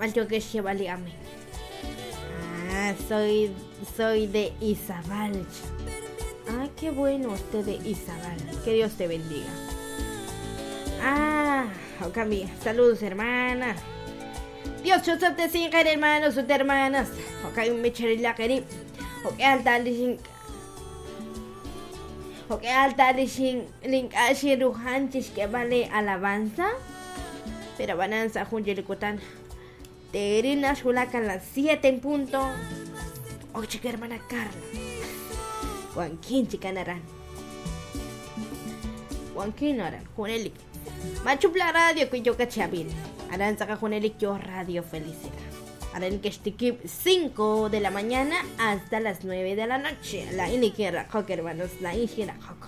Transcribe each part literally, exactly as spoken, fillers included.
yo que Chevali Ame. Ah, soy, soy de Izabal. Ay, qué bueno usted de Izabal. Que Dios te bendiga. Ah, Ocami, saludos hermana. Dios, yo te sigo hermanos, sus hermanas. Ok, un mecharila querido. Ok, alta lishin. Ok, alta lishin. Link ashi ruhanchis que vale alabanza. Pero bananza junjelicutan. Terina shulaka a las siete en punto. Oh, chica hermana Carla. Juanquín chicanarán. Juanquín aran. Junelik. Machupla radio que yo cachabil. Aran saca Junelik yo radio felicidad. Aran que estikip cinco de la mañana hasta las nueve de la noche. La iniquera coque hermanos. La iniquera coco.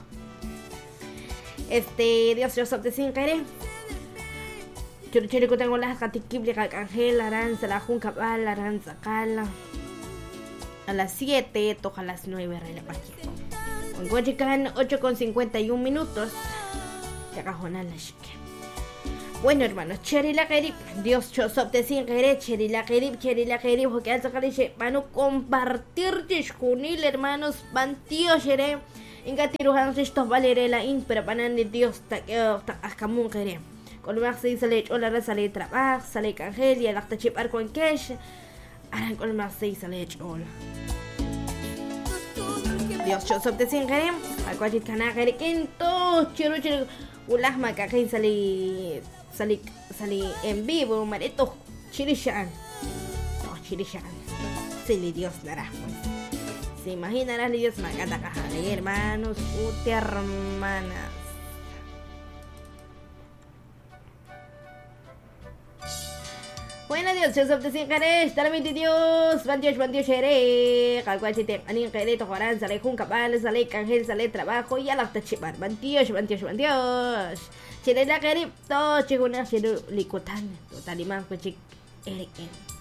Este Dios yo soy sin querer. Yo cherico tengo las catikip de Ángel Aranza la juncabal Aranza Cala. A las siete, toca a las nueve, rey la página. Encuentran ocho con cincuenta y un minutos. Ya cajona la chique. Bueno, hermanos, Cheri la querib. Dios, yo sopte sin querer. Cheri la querib, Cheri la querib. Porque al sacar dice, van a compartir discunil, hermanos. Van tío, Chere. En Gatirujan, estos valerela in, pero van a Dios, ta ascamun querer. Con más se sale, hola, sale trabajo, sale cangelia, la chipar con cash. Aran con más seis sale hola. Dios yo soy de sin querer. Al cual cana querer quinto chiro chiro ulah maca que sale sale sale en vivo mareto chirishan. No chirishan. Si le Dios dará pues. Se imaginarás le Dios maca ta caja hermanos, ute hermanas. Bueno, Dios, yo soy de sin querer, estar mi Dios, van Dios, van Dios, xere, al cual si te anin querer, tojarán, sale con cabal, sale cangel, sale trabajo, y a la tachipar, van Dios, van Dios, van Dios. Xere la querer, todo chiguna, xere licotan, total iman, pues chic, eriken.